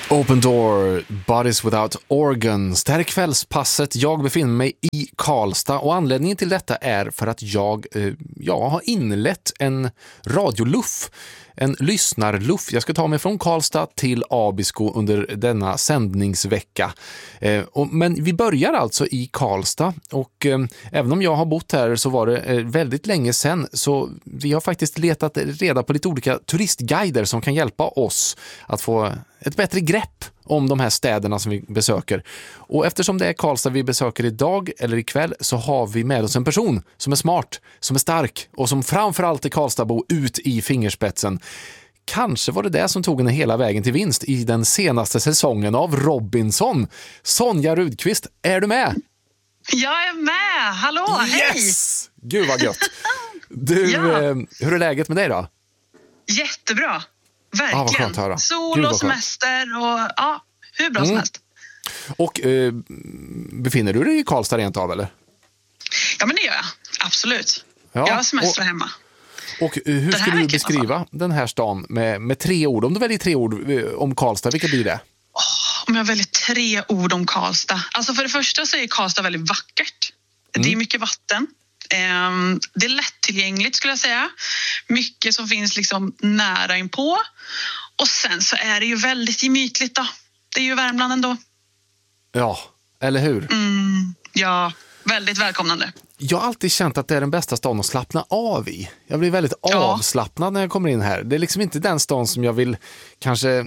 Open Door, Bodies Without Organs. Det här är kvällspasset. Jag befinner mig i Karlstad och anledningen till detta är för att jag har inlett en radioluff. En lyssnarluff. Jag ska ta mig från Karlstad till Abisko under denna sändningsvecka. Men vi börjar alltså i Karlstad och även om jag har bott här så var det väldigt länge sedan, så vi har faktiskt letat reda på lite olika turistguider som kan hjälpa oss att få ett bättre grepp om de här städerna som vi besöker. Och eftersom det är Karlstad vi besöker idag eller ikväll, så har vi med oss en person som är smart, som är stark och som framförallt är Karlstadbo ut i fingerspetsen. Kanske var det som tog henne hela vägen till vinst i den senaste säsongen av Robinson. Sonja Rudqvist, är du med? Jag är med, hallå, yes! Hej! Gud vad gött. Du, hur är läget med dig då? Jättebra, verkligen. Vad skönt att höra. Sol och semester och hur bra som helst. Och befinner du dig i Karlstad rent av eller? Ja men det gör jag, absolut. Ja, jag har semester hemma. Och hur skulle du beskriva den här stan med 3 ord? Om du väljer 3 ord om Karlstad, vilka blir det? Om jag väljer 3 ord om Karlstad. Alltså för det första så är Karlstad väldigt vackert. Det är mycket vatten. Det är lättillgängligt skulle jag säga. Mycket som finns liksom nära inpå. Och sen så är det ju väldigt gemytligt då. Det är ju Värmland ändå. Ja, eller hur? Ja, väldigt välkomnande. Jag har alltid känt att det är den bästa stan att slappna av i. Jag blir väldigt avslappnad när jag kommer in här. Det är liksom inte den stan som jag vill kanske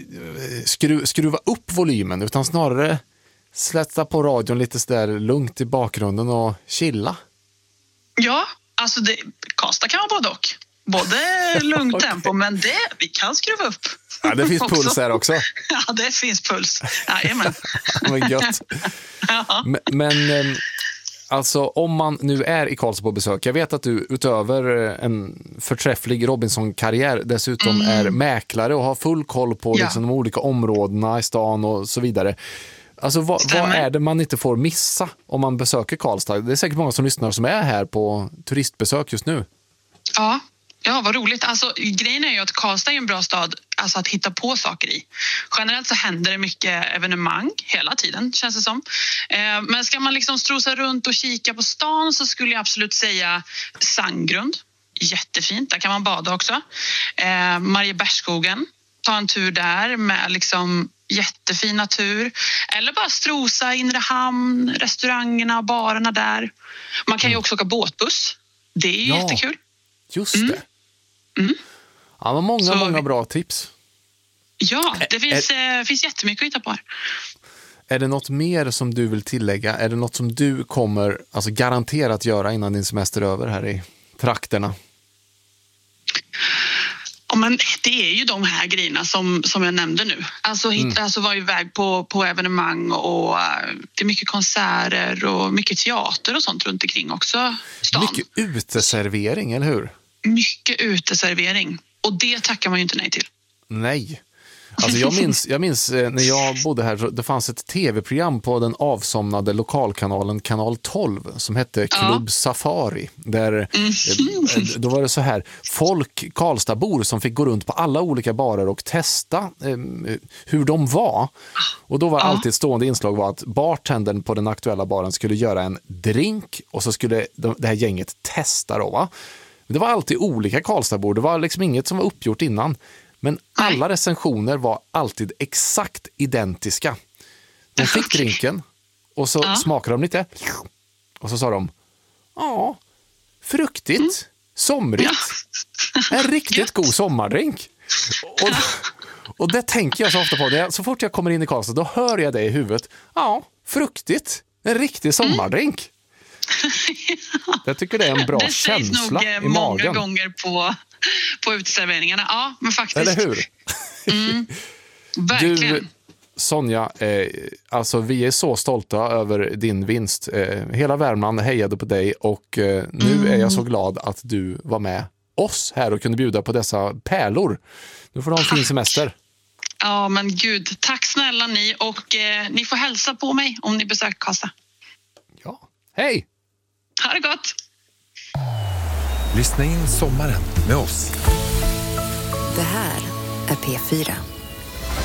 skruva upp volymen, utan snarare slätta på radion lite sådär lugnt i bakgrunden och chilla. Ja, alltså Karlstad kan vara både lugnt tempo, men vi kan skruva upp. Ja, det finns puls här också. Ja, det finns puls. Jajamän. Men gött. Ja. Men alltså om man nu är i Karlstad på besök, jag vet att du utöver en förträfflig Robinson-karriär dessutom är mäklare och har full koll på liksom, de olika områdena i stan och så vidare. Alltså vad är det man inte får missa om man besöker Karlstad? Det är säkert många som lyssnar som är här på turistbesök just nu. Ja, vad roligt. Alltså, grejen är ju att Karlstad är en bra stad alltså, att hitta på saker i. Generellt så händer det mycket evenemang hela tiden, känns det som. Men ska man liksom strosa runt och kika på stan så skulle jag absolut säga Sandgrund. Jättefint, där kan man bada också. Mariebergsskogen, ta en tur där med liksom jättefin natur. Eller bara strosa Inre hamn, restaurangerna och barerna där. Man kan ju också åka båtbuss. Det är ju jättekul. Just det. Ja, men många bra tips. Ja, det finns jättemycket att hitta på här. Är det något mer som du vill tillägga? Är det något som du kommer alltså garanterat göra innan din semester är över här i trakterna? Ja, men det är ju de här grejerna som jag nämnde nu. Alltså vara iväg på evenemang och det är mycket konserter och mycket teater och sånt runt omkring också. Stan. Mycket uteservering, eller hur? Mycket uteservering. Och det tackar man ju inte nej till. Nej. Alltså jag minns när jag bodde här, det fanns ett tv-program på den avsomnade lokalkanalen Kanal 12 som hette Club Safari. Där, då var det så här, Karlstadbor som fick gå runt på alla olika barer och testa hur de var. Och då var alltid ett stående inslag var att bartendern på den aktuella baren skulle göra en drink och så skulle det här gänget testa då, va? Det var alltid olika Karlstadbor, det var liksom inget som var uppgjort innan. Men alla recensioner var alltid exakt identiska. De fick drinken och så smakade de lite. Och så sa de, fruktigt, somrigt. En riktigt god sommardrink. Och det tänker jag så ofta på. Så fort jag kommer in i Karlstad, då hör jag det i huvudet. Fruktigt, en riktig sommardrink. Jag tycker det är en bra känsla i magen. Det sägs nog många gånger på uteserveringarna. Ja, men faktiskt. Eller hur? Verkligen. Du, Sonja, alltså vi är så stolta över din vinst. Hela Värmland hejade på dig och nu är jag så glad att du var med oss här och kunde bjuda på dessa pärlor. Nu får du ha en fin semester. Ja, men gud. Tack snälla ni och ni får hälsa på mig om ni besöker Karlstad. Ja, hej! Ha det gott! Lyssna in sommaren med oss. Det här är P4.